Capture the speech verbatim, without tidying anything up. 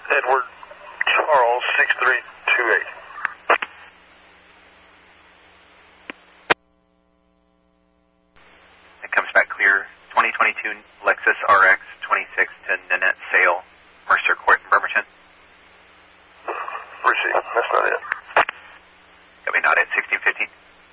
Edward Charles, six three two eight. It comes back clear. twenty twenty-two Lexus R X twenty-six to Nanette Sale, Mercer Court in Bremerton. Receive. That's not it.